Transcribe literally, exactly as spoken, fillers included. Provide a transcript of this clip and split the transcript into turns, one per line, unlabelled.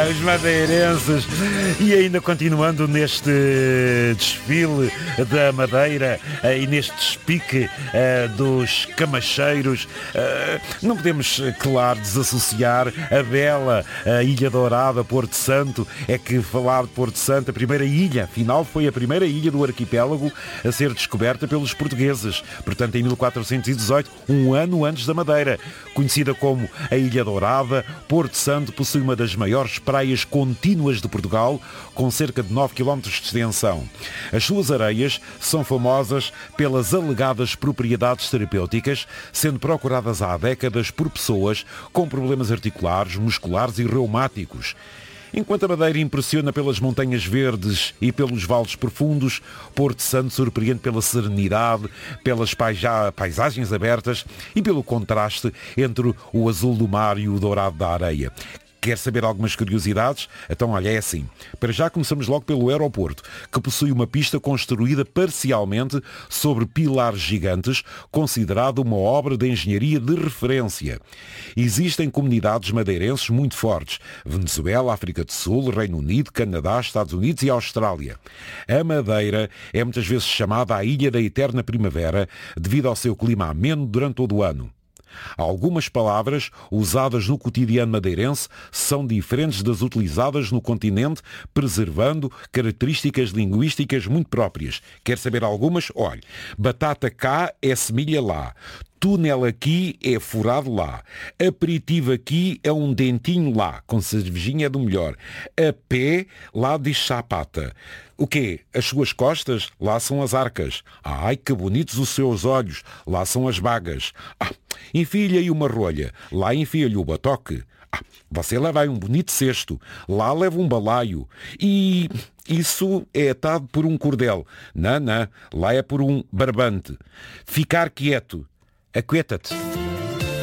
os madeirenses. E ainda continuando neste desfile da Madeira e neste despique uh, dos camacheiros, uh, não podemos, claro, desassociar a bela a Ilha Dourada, Porto Santo. É que falar de Porto Santo, a primeira ilha, afinal foi a primeira ilha do arquipélago a ser descoberta pelos portugueses, portanto em mil quatrocentos e dezoito, um ano antes da Madeira. Conhecida como a Ilha Dourada, Porto Santo possui uma das maiores praias contínuas de Portugal, com cerca de nove quilómetros de extensão. As suas areias são famosas pelas alegadas propriedades terapêuticas, sendo procuradas há décadas por pessoas com problemas articulares, musculares e reumáticos. Enquanto a Madeira impressiona pelas montanhas verdes e pelos vales profundos, Porto Santo surpreende pela serenidade, pelas paisa- paisagens abertas e pelo contraste entre o azul do mar e o dourado da areia. Quer saber algumas curiosidades? Então, olha, é assim. Para já começamos logo pelo aeroporto, que possui uma pista construída parcialmente sobre pilares gigantes, considerada uma obra de engenharia de referência. Existem comunidades madeirenses muito fortes: Venezuela, África do Sul, Reino Unido, Canadá, Estados Unidos e Austrália. A Madeira é muitas vezes chamada a Ilha da Eterna Primavera, devido ao seu clima ameno durante todo o ano. Algumas palavras usadas no cotidiano madeirense são diferentes das utilizadas no continente, preservando características linguísticas muito próprias. Quer saber algumas? Olhe, batata cá é semilha lá. Túnel aqui é furado lá. Aperitivo aqui é um dentinho lá, com cervejinha é do melhor. A pé, lá diz chapata. O quê? As suas costas? Lá são as arcas. Ai, que bonitos os seus olhos. Lá são as bagas. Ah, enfia-lhe aí uma rolha. Lá enfia-lhe o batoque. Ah, você leva aí um bonito cesto. Lá leva um balaio. E isso é atado por um cordel. Não, não. Lá é por um barbante. Ficar quieto. Aquieta-te.